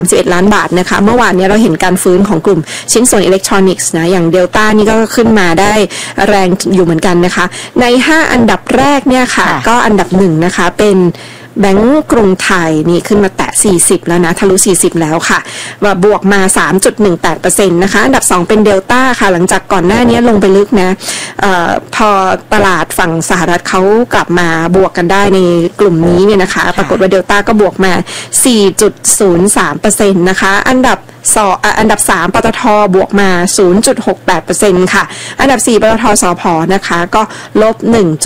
11 ล้านบาทนะคะเมื่อวานนี้เราเห็นการฟื้นของกลุ่มชิ้นส่วนอิเล็กทรอนิกส์นะอย่างเดลต้านี่ก็ขึ้นมาได้แรงอยู่เหมือนกันนะคะใน5อันดับแรกเนี่ยค่ะก็อันดับ1นะคะเป็นแบงก์กรุงไทยนี่ขึ้นมาแตะ40แล้วนะทะลุ40แล้วค่ะบวกมา 3.18% นะคะอันดับ2เป็นเดลต้าค่ะหลังจากก่อนหน้านี้ลงไปลึกนะพอตลาดฝั่งสหรัฐเขากลับมาบวกกันได้ในกลุ่มนี้เนี่ยนะคะปรากฏว่าเดลต้าก็บวกมา 4.03% นะคะอันดับ3ปตท.บวกมา 0.68% ค่ะอันดับ4ปตท.สผ.นะคะก็ลบ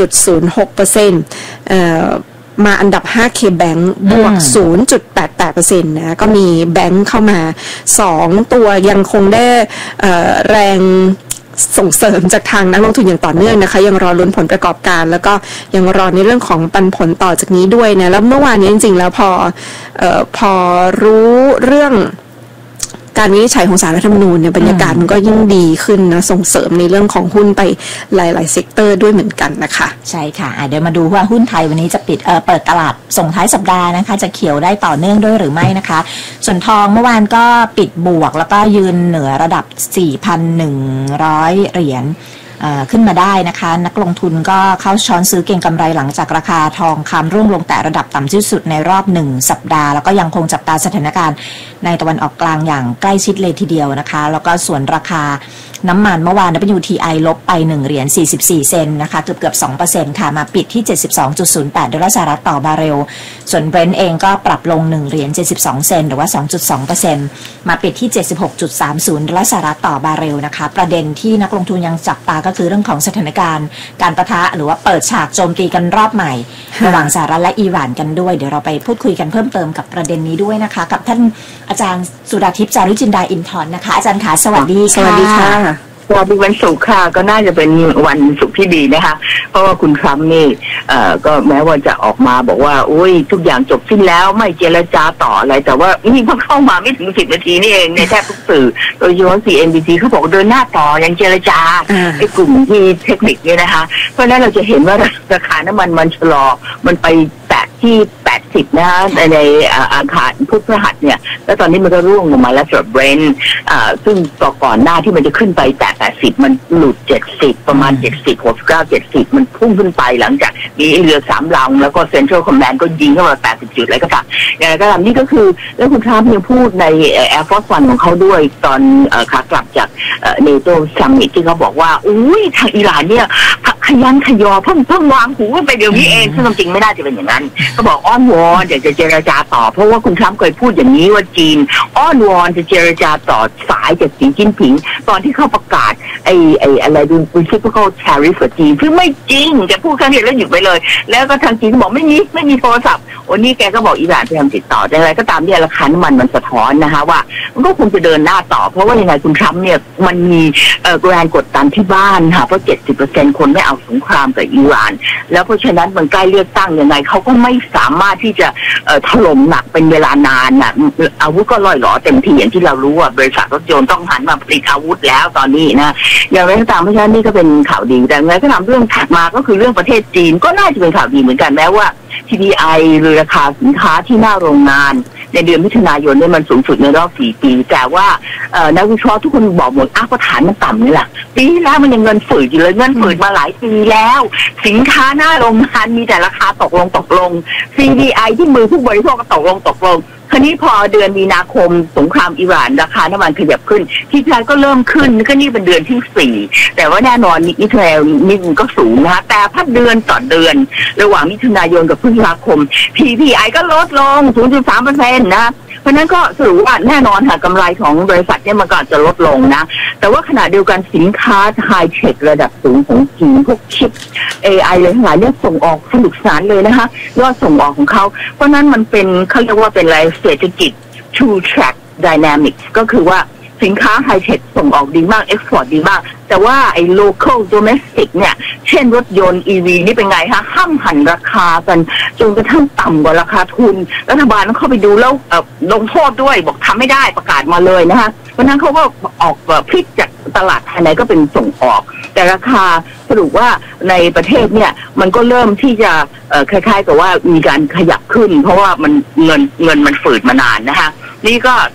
1.06%มาอันดับ5 K-Bank บวก 0.88% นะก็มีแบงค์เข้ามา2ตัวยังคงได้แรงส่งเสริมจากทางนักลงทุนอย่างต่อเนื่องนะคะยังรอลุ้นผลประกอบการแล้วก็ยังรอในเรื่องของปันผลต่อจากนี้ด้วยนะแล้วเมื่อวานนี้จริงๆแล้วพอรู้เรื่องการวินิจฉัยของศาลรัฐธรรมนูญเนี่ยบรรยากาศมันก็ยิ่งดีขึ้นนะส่งเสริมในเรื่องของหุ้นไปหลายๆเซกเตอร์ด้วยเหมือนกันนะคะใช่ค่ะเดี๋ยวมาดูว่าหุ้นไทยวันนี้จะเปิดตลาดส่งท้ายสัปดาห์นะคะจะเขียวได้ต่อเนื่องด้วยหรือไม่นะคะส่วนทองเมื่อวานก็ปิดบวกแล้วก็ยืนเหนือระดับ 4,100 เหรียญขึ้นมาได้นะคะนักลงทุนก็เข้าช้อนซื้อเก็งกำไรหลังจากราคาทองคำร่วงลงแต่ระดับต่ำที่สุดในรอบ1สัปดาห์แล้วก็ยังคงจับตาสถานการณ์ในตะวันออกกลางอย่างใกล้ชิดเลยทีเดียวนะคะแล้วก็ส่วนราคาน้ำมันเมื่อวาน WTI ลบไป1เหรียญ44เซนต์นะคะเกือบ 2% ค่ะมาปิดที่ 72.08 ดอลลาร์สหรัฐต่อบาร์เรลส่วน Brent เองก็ปรับลง1เหรียญ72เซนต์หรือว่า 2.2% มาปิดที่ 76.30 ดอลลาร์สหรัฐต่อบาร์เรลนะคะประเด็นที่นักลงทุนยังจับตาก็คือเรื่องของสถานการณ์การปะทะหรือว่าเปิดฉากโจมตีกันรอบใหม่ระหว่างสหรัฐและอิหร่านกันด้วยเดี๋ยวเราไปพูดคุยกันเพิ่มเติมกับประเด็นนี้ด้วยนะคะกับท่านอาจารย์สุดาทิพย์ จารุจินดาอินทร์นะคะอาจารย์ขาสวัสดีค่ะสวัสดีค่ะวันศุกร์ค่ะก็น่าจะเป็นวันศุกร์ที่ดีนะคะเพราะว่าคุณทรัมป์นี่ก็แม้ว่าจะออกมาบอกว่าอุ้ยทุกอย่างจบสิ้นแล้วไม่เจรจาต่ออะไรแต่ว่านี่เพิ่งเข้ามาไม่ถึง10 นาทีนี่เองในแทบทุกสื่อโดยเฉพาะ CNBC เขาบอกเดินหน้าต่อยังเจรจาไอ้กลุ่มที่เทคนิคเนี่ยนะคะเพราะฉะนั้นเราจะเห็นว่าราคาน้ำมันชะลอมันไปแตะที่80นะคะในอาคารพุทธพฤหัสเนี่ยแล้วตอนนี้มันก็ร่วงลงมาแล้วสำหรับเบรนท์ซึ่งก่อนหน้าที่มันจะขึ้นไปแตะ80มันหลุด70ประมาณ70 69 70มันพุ่งขึ้นไปหลังจากมีเรือ3ลำแล้วก็เซ็นทรัลคอมแมนด์ก็ยิงเข้ามา80จุดอะไรก็ตามอย่างไรก็ตามนี่ก็คือแล้วคุณทรัมป์ยังพูดใน Air Force One ของเขาด้วยตอนขากลับจากNATO Summit ที่เขาบอกว่าอุ้ยทางอิหร่านเนี่ยขยันขยอเพิ่งวางหูไปเดี๋ยวนี้เองซึ่งจริงไม่น่าจะเป็นอย่างนั้นเขาบอกอ้อนวอนอยากจะเจรจาต่อเพราะว่าคุณทรัมป์เคยพูดอย่างนี้ว่าจีนอ้อนวอนจะเจรจาต่อสายจากสีจิ้นผิงตอนที่เขาประกาศไอ้อะไรดู reciprocal tariff กับจีนซึ่งไม่จริงแกพูดครั้งเดียวแล้วหยุดไปเลยแล้วก็ทางจีนก็บอกไม่มีโทรศัพท์วันนี้แกก็บอกอิหร่านพยายามติดต่อแต่อะไรก็ตามเนี่ยราคาน้ำมันสะท้อนนะคะว่ามันก็คงจะเดินหน้าต่อเพราะว่ายังไงคุณทรัมป์เนี่ยมันมีแรงกดดันที่บ้านค่ะเพราะ 70% คนไม่เอาสงครามกับอิหร่านแล้วเพราะฉะนั้นมันใกล้เลือกตั้งยังไงเขาก็ไม่สามารถที่จะถล่มหนักเป็นเวลานานน่ะอาวุธก็ล่อยหลอเต็มที่อย่างที่เรารู้ว่าบริษัทรถยนต์ต้องหันมาผลิตอาวุธแล้วตอนนี้นะอย่างไรก็ตามเพราะฉะนั้นนี่ก็เป็นข่าวดีแต่ไงก็ตามเรื่องถัดมาก็คือเรื่องประเทศจีนก็น่าจะเป็นข่าวดีเหมือนกันแม้ว่า TDI หรือราคาสินค้าที่หน้าโรงงานในเดือนมิถุนายนเนี่ยมันสูงสุดในรอบ4 ปีแต่ว่านักวิเคราะห์ทุกคนบอกหมดก็ฐานมันต่ำนี่แหละปีแล้วมันยังเงินฝืดอยู่เลยเงินฝืดมาหลายปีแล้วสินค้าหน้าโรงงานมีแต่ราคาตกลง CDI ที่มือผู้บริโภคก็ตกลงคราวนี้พอเดือนมีนาคมสงครามอิหร่านราคาน้ำมันขยับขึ้นที่ไทยก็เริ่มขึ้นก็นี่เป็นเดือนที่4แต่ว่าแน่นอนมิถุนายนนี่มันก็สูงนะคะแต่ถ้าเดือนต่อเดือนระหว่างมิถุนายนกับพฤษภาคม PPI ก็ลดลง 0.3% นะเพราะนั้นก็สรุปว่าแน่นอนค่ะกำไรของบริษัทเนี่ยมันก็จะลดลงนะแต่ว่าขณะเดียวกันสินค้าไฮเทคระดับสูงของจีนพวกชิป AI เลยทั้งหลายเนี่ยส่งออกสนุกสนานเลยนะคะยอดส่งออกของเขาเพราะนั้นมันเป็นเขาเรียกว่าเป็นอะไรเศรษฐกิจ two track dynamics ก็คือว่าสินค้าไฮเทคส่งออกดีมากเอ็กซ์พอร์ตดีมากแต่ว่าไอ้ local domestic เนี่ยเช่นรถยนต์ EV นี่เป็นไงคะห้ามหันราคากันจนกระทั่งต่ำกว่าราคาทุนรัฐบาลต้องเข้าไปดูแล้วลงโทษด้วยบอกทำไม่ได้ประกาศมาเลยนะคะเพราะนั้นเขาก็ออกพลิกจากตลาดภายในก็เป็นส่งออกแต่ราคาสรุปว่าในประเทศเนี่ยมันก็เริ่มที่จะคล้ายๆกับว่ามีการขยับขึ้นเพราะว่ามันเงินมันฝืดมานานนะคะนี่ก็